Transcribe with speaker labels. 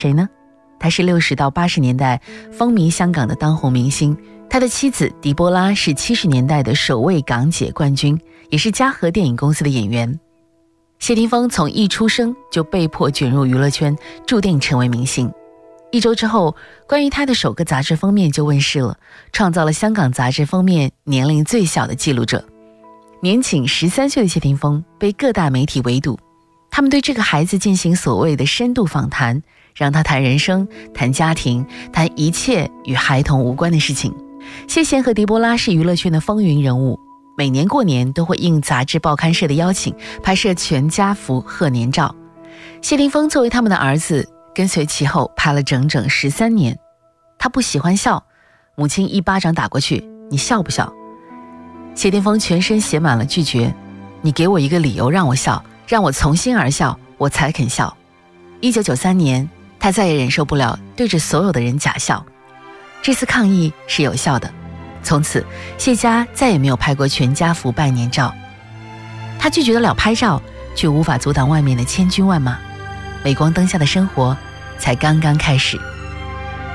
Speaker 1: 谁呢？他是60到80年代风靡香港的当红明星，他的妻子狄波拉是70年代的首位港姐冠军，也是嘉禾电影公司的演员。谢霆锋从一出生就被迫卷入娱乐圈，注定成为明星。1周之后，关于他的首个杂志封面就问世了，创造了香港杂志封面年龄最小的记录者。年仅13岁的谢霆锋被各大媒体围堵，他们对这个孩子进行所谓的深度访谈，让他谈人生、谈家庭、谈一切与孩童无关的事情。谢贤和狄波拉是娱乐圈的风云人物，每年过年都会应杂志报刊社的邀请拍摄全家福贺年照。谢霆锋作为他们的儿子，跟随其后拍了整整13年。他不喜欢笑，母亲一巴掌打过去，你笑不笑？谢霆锋全身写满了拒绝，你给我一个理由让我笑，让我从心而笑，我才肯笑。1993年，他再也忍受不了对着所有的人假笑，这次抗议是有效的。从此，谢家再也没有拍过全家福拜年照。他拒绝得了拍照，却无法阻挡外面的千军万马。镁光灯下的生活才刚刚开始。